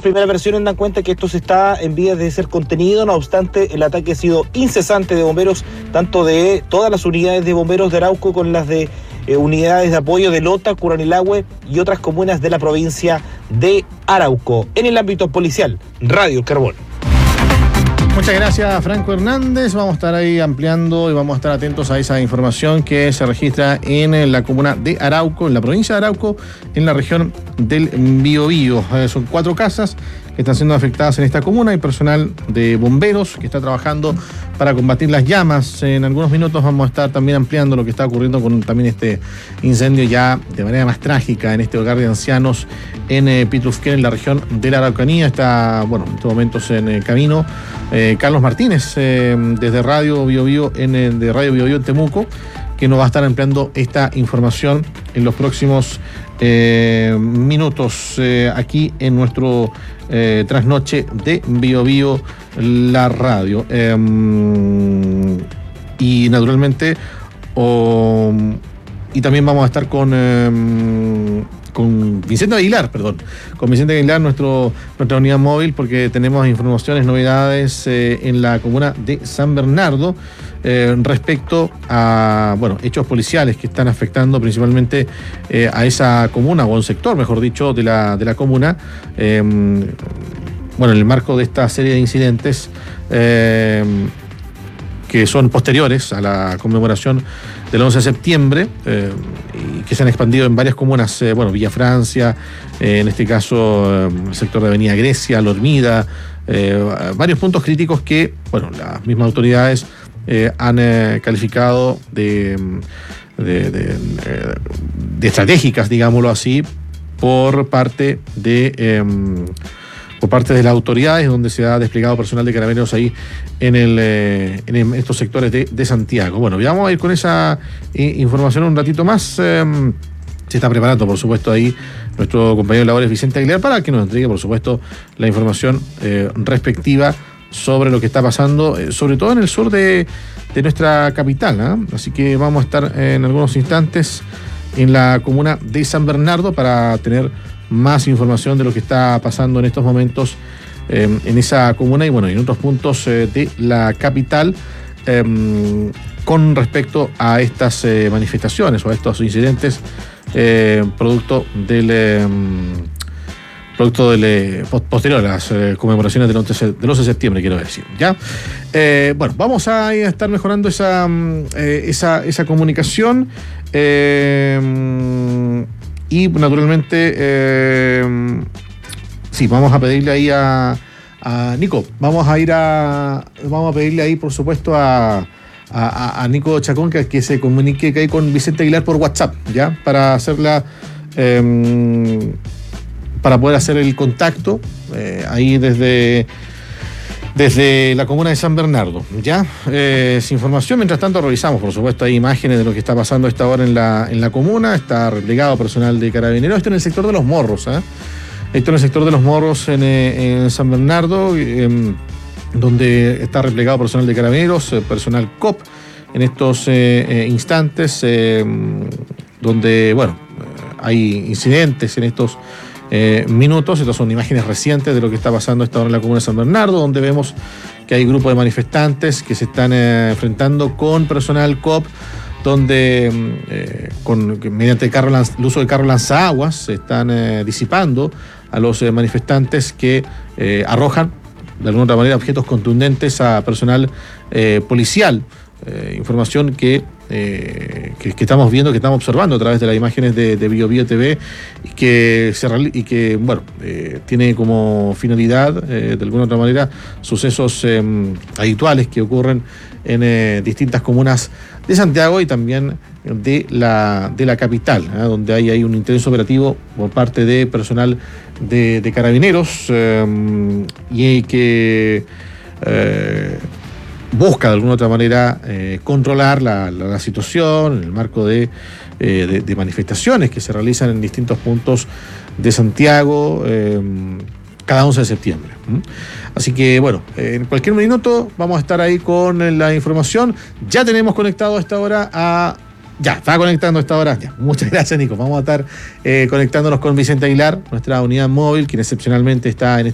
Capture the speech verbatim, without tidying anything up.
primeras versiones dan cuenta que esto se está en vías de ser contenido. No obstante, el ataque ha sido incesante de bomberos, tanto de todas las unidades de bomberos de Arauco con las de eh, unidades de apoyo de Lota, Curanilahue y otras comunas de la provincia de Arauco. En el ámbito policial, Radio Carbón. Muchas gracias, Franco Hernández. Vamos a estar ahí ampliando y vamos a estar atentos a esa información que se registra en la comuna de Arauco, en la provincia de Arauco, en la región del Biobío. Eh, son cuatro casas que están siendo afectadas en esta comuna. Hay personal de bomberos que está trabajando para combatir las llamas. En algunos minutos vamos a estar también ampliando lo que está ocurriendo con también este incendio ya de manera más trágica en este hogar de ancianos en eh, Pitrufquén, en la región de la Araucanía. Está, bueno, en estos momentos en el camino eh, Carlos Martínez, eh, desde Radio Biobío, en el, de Radio Biobío en Temuco, que nos va a estar ampliando esta información en los próximos eh, minutos eh, aquí en nuestro eh, trasnoche de Biobío, la radio. Eh, y naturalmente, oh, y también vamos a estar con... Eh, con Vicente Aguilar, perdón, con Vicente Aguilar, nuestro, nuestra unidad móvil, porque tenemos informaciones, novedades eh, en la comuna de San Bernardo eh, respecto a, bueno, hechos policiales que están afectando principalmente eh, a esa comuna, o a un sector, mejor dicho, de la, de la comuna, eh, bueno, en el marco de esta serie de incidentes eh, que son posteriores a la conmemoración del once de septiembre, eh, y que se han expandido en varias comunas, eh, bueno, Villa Francia, eh, en este caso, eh, el sector de Avenida Grecia, La Hormida, eh, varios puntos críticos que, bueno, las mismas autoridades eh, han eh, calificado de, de, de, de estratégicas, digámoslo así, por parte de... Eh, por parte de las autoridades, donde se ha desplegado personal de carabineros ahí en, el, eh, en estos sectores de, de Santiago. Bueno, ya vamos a ir con esa eh, información un ratito más. Eh, se está preparando, por supuesto, ahí nuestro compañero de labores, Vicente Aguilar, para que nos entregue, por supuesto, la información eh, respectiva sobre lo que está pasando, eh, sobre todo en el sur de, de nuestra capital, ¿eh? Así que vamos a estar eh, en algunos instantes en la comuna de San Bernardo para tener más información de lo que está pasando en estos momentos eh, en esa comuna y, bueno, en otros puntos eh, de la capital eh, con respecto a estas eh, manifestaciones o a estos incidentes eh, producto del eh, producto del eh, posterior a las eh, conmemoraciones del once de septiembre, quiero decir, ¿ya? Eh, bueno, vamos a estar mejorando esa, eh, esa, esa comunicación eh, y naturalmente, eh, sí, vamos a pedirle ahí a, a Nico, vamos a ir a, vamos a pedirle ahí, por supuesto, a, a, a Nico Chacón que, que se comunique que hay con Vicente Aguilar por WhatsApp, ¿ya? Para hacerla, eh, para poder hacer el contacto eh, ahí desde... desde la comuna de San Bernardo, ¿ya? Eh, sin información, mientras tanto revisamos, por supuesto, hay imágenes de lo que está pasando a esta hora en la, en la comuna. Está replegado personal de carabineros. Esto en el sector de los Morros, ¿eh? Esto en el sector de los Morros en, en San Bernardo, eh, donde está replegado personal de carabineros, eh, personal C O P, en estos eh, eh, instantes, eh, donde, bueno, hay incidentes en estos Eh, minutos. Estas son imágenes recientes de lo que está pasando esta hora en la comuna de San Bernardo, donde vemos que hay grupos de manifestantes que se están eh, enfrentando con personal C O P, donde eh, con, mediante el, carro, el uso del carro lanzaguas se están eh, disipando a los eh, manifestantes que eh, arrojan de alguna otra manera objetos contundentes a personal eh, policial. Eh, información que, eh, que, que estamos viendo, que estamos observando a través de las imágenes de, de Biobío T V y que, se, y que bueno, eh, tiene como finalidad, eh, de alguna otra manera, sucesos eh, habituales que ocurren en eh, distintas comunas de Santiago y también de la, de la capital, ¿eh? Donde hay, hay un intenso operativo por parte de personal de, de carabineros eh, y que eh, busca de alguna otra manera eh, controlar la, la, la situación en el marco de, eh, de, de manifestaciones que se realizan en distintos puntos de Santiago eh, cada once de septiembre. ¿Mm? Así que, bueno, eh, en cualquier minuto vamos a estar ahí con la información. Ya tenemos conectado a esta hora a... Ya, está conectando a esta hora. Ya, muchas gracias, Nico. Vamos a estar eh, conectándonos con Vicente Aguilar, nuestra unidad móvil, quien excepcionalmente está en